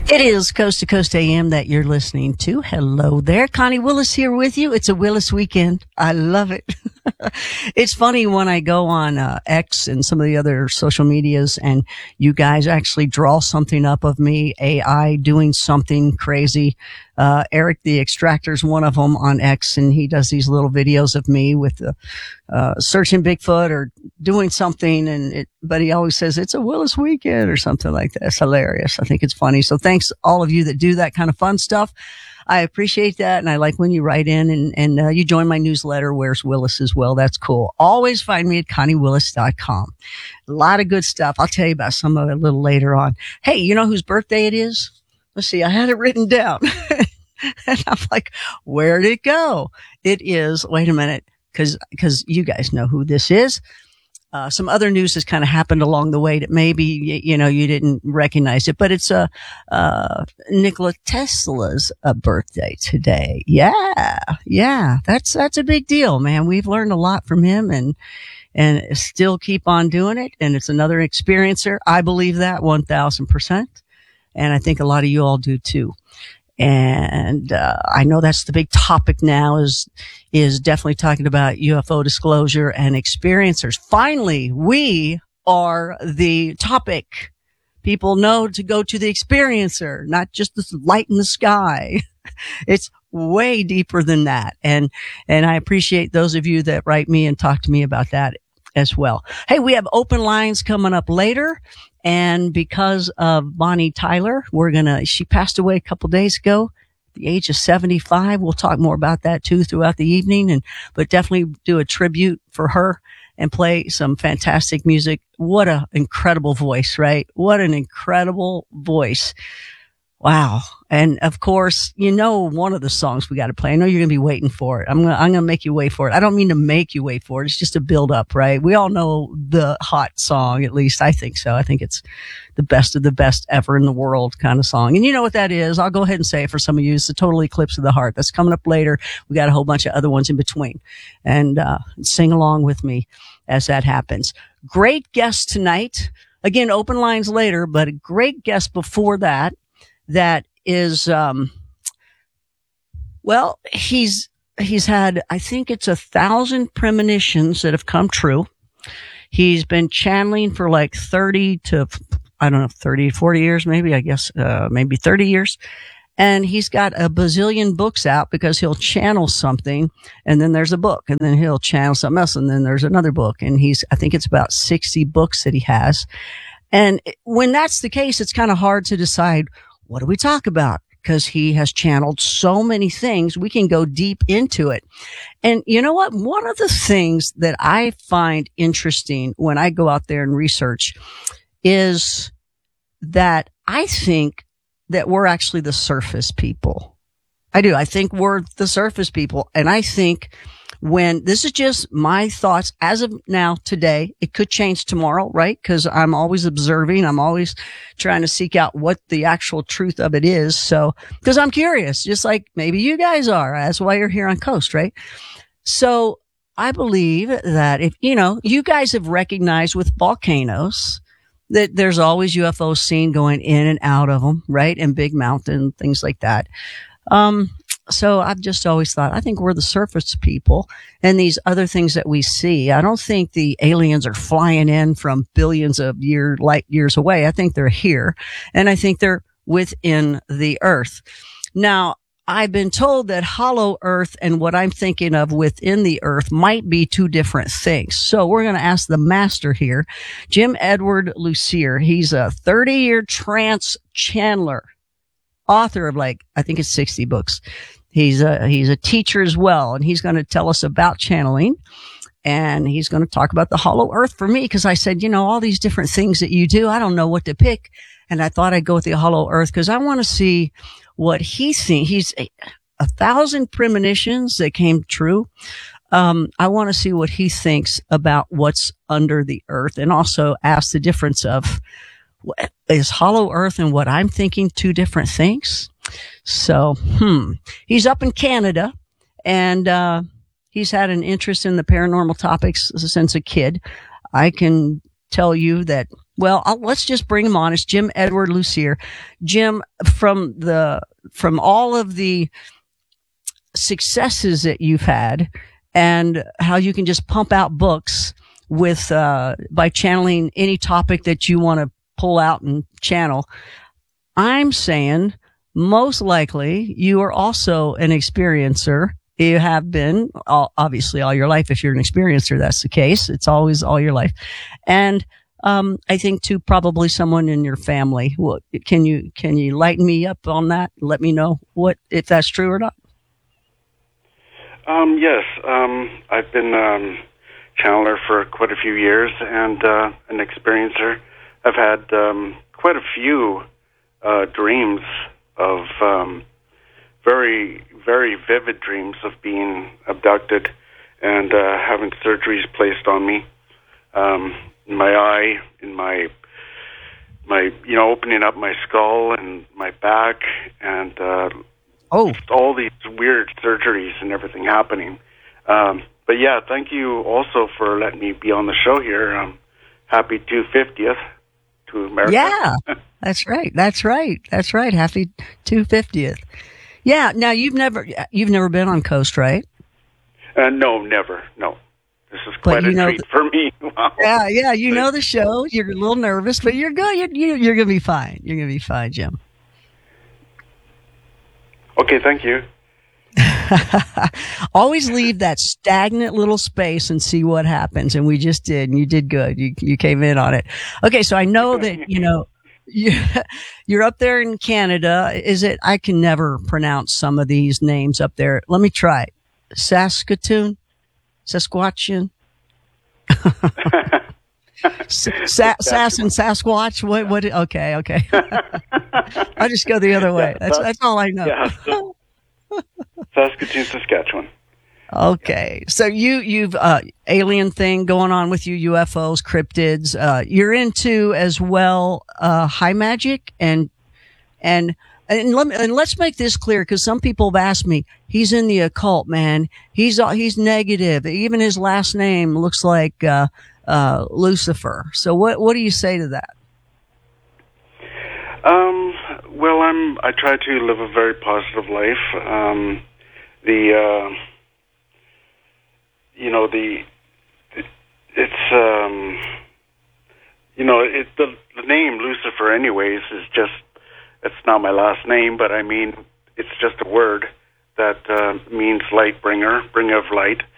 It is Coast to Coast AM that you're listening to. Hello there. Connie Willis here with you. It's a Willis weekend. I love it. It's funny when I go on X and some of the other social medias and you guys actually draw something up of me, AI doing something crazy. Eric the Extractor's one of them on X, and he does these little videos of me with searching Bigfoot or doing something, but he always says it's a Willis weekend or something like that. It's hilarious. I think it's funny. So thanks all of you that do that kind of fun stuff. I appreciate that. And I like when you write in and you join my newsletter, Where's Willis as well. That's cool. Always find me at ConnieWillis.com. A lot of good stuff. I'll tell you about some of it a little later on. Hey, you know whose birthday it is? Let's see. I had it written down and I'm like, where'd it go? It is, wait a minute. Cause you guys know who this is. Some other news has kind of happened along the way that maybe, you didn't recognize it, but it's, Nikola Tesla's birthday today. Yeah. That's a big deal, man. We've learned a lot from him and still keep on doing it. And it's another experiencer. I believe that 1000%. And I think a lot of you all do too. And I know that's the big topic now is definitely talking about UFO disclosure and experiencers. Finally, we are the topic. People know to go to the experiencer, not just this light in the sky. It's way deeper than that. And I appreciate those of you that write me and talk to me about that as well. Hey, we have open lines coming up later. And because of Bonnie Tyler, she passed away a couple days ago at the age of 75. We'll talk more about that too throughout the evening but definitely do a tribute for her and play some fantastic music. What an incredible voice, right? What an incredible voice. Wow. And of course, one of the songs we got to play. I know you're going to be waiting for it. I'm going to make you wait for it. I don't mean to make you wait for it. It's just a build up, right? We all know the hot song. At least I think so. I think it's the best of the best ever in the world kind of song. And you know what that is. I'll go ahead and say it for some of you. It's the Total Eclipse of the Heart. That's coming up later. We got a whole bunch of other ones in between and sing along with me as that happens. Great guest tonight. Again, open lines later, but a great guest before that. That is, he's had, I think it's 1,000 premonitions that have come true. He's been channeling for like 30 to, 40 years, maybe, I guess, maybe 30 years. And he's got a bazillion books out because he'll channel something and then there's a book and then he'll channel something else and then there's another book. And I think it's about 60 books that he has. And when that's the case, it's kind of hard to decide, what do we talk about? Because he has channeled so many things. We can go deep into it. And you know what? One of the things that I find interesting when I go out there and research is that I think that we're actually the surface people. I do. I think we're the surface people. And I think this is just my thoughts as of now today, it could change tomorrow, right? Cause I'm always observing. I'm always trying to seek out what the actual truth of it is. So, cause I'm curious, just like maybe you guys are. That's why you're here on Coast, right? So I believe that if, you guys have recognized with volcanoes that there's always UFOs seen going in and out of them, right? And big mountain, things like that. So I've just always thought, I think we're the surface people and these other things that we see. I don't think the aliens are flying in from billions of light years away. I think they're here and I think they're within the earth. Now, I've been told that hollow earth and what I'm thinking of within the earth might be two different things. So we're going to ask the master here, Jim Edward Lucier. He's a 30-year trance channeler, author of I think it's 60 books. He's a teacher as well, and he's going to tell us about channeling, and he's going to talk about the hollow earth for me, because I said, all these different things that you do, I don't know what to pick, and I thought I'd go with the hollow earth because I want to see what he thinks. He's 1,000 premonitions that came true. I want to see what he thinks about what's under the earth, and also ask the difference of is hollow earth and what I'm thinking two different things. So, he's up in Canada and, he's had an interest in the paranormal topics since a kid. I can tell you that, well, let's just bring him on. It's Jim Edward Lucier. Jim, from all of the successes that you've had and how you can just pump out books with, by channeling any topic that you want to pull out and channel. I'm saying most likely you are also an experiencer. You have been obviously all your life. If you're an experiencer, that's the case. It's always all your life. And, I think too, probably someone in your family. Well, can you lighten me up on that? Let me know if that's true or not. Yes. I've been, channeler for quite a few years and, an experiencer. I've had, quite a few, dreams of, very, very vivid dreams of being abducted and, having surgeries placed on me. In my eye, in my opening up my skull and my back, and all these weird surgeries and everything happening. But yeah, thank you also for letting me be on the show here. Happy 250th to America. Yeah, that's right. Happy 250th. Yeah. Now you've never been on Coast, right? No, never. No. This is quite a treat for me. Wow. Yeah. You know the show. You're a little nervous, but you're good. You're going to be fine. You're going to be fine, Jim. Okay, thank you. Always leave that stagnant little space and see what happens. And we just did, and you did good. You came in on it. Okay, so I know that, you're up there in Canada. Is it, I can never pronounce some of these names up there. Let me try. Saskatoon? Sasquatchian? Sass and Sasquatch? What? Okay. I'll just go the other way. That's all I know. Yeah, Saskatoon, Saskatchewan. Okay. So you've, alien thing going on with you, UFOs, cryptids, you're into as well, high magic and let's make this clear, because some people have asked me, he's in the occult, man. He's negative. Even his last name looks like, Lucifer. So what do you say to that? Well, I try to live a very positive life. The name Lucifer anyways is just, it's not my last name, but I mean, it's just a word that means light bringer, bringer of light.